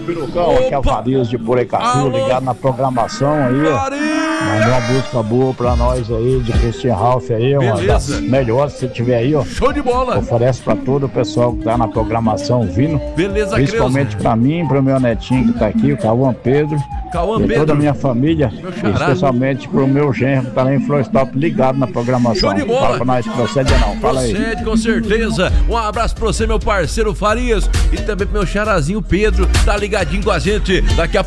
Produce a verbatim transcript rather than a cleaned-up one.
Pirucão, aqui é o Farias de Porecatu, ligado na programação aí, ó. Manda uma música boa pra nós aí, de Christian Ralph aí, uma das melhores que você tiver aí, ó. Show de bola! Oferece pra todo o pessoal que tá na programação ouvindo. Beleza, principalmente Creuza. pra mim, pro meu netinho que tá aqui, o Cauã Pedro. Cauã e Pedro. toda a minha família, especialmente pro meu genro que tá lá em Florestop ligado na programação. Show de bola! Fala pra nós, procede ou não, fala aí. Procede, com certeza. Um abraço pra você, meu parceiro Farias, e também pro meu charazinho Pedro, tá ligadinho com a gente. Daqui a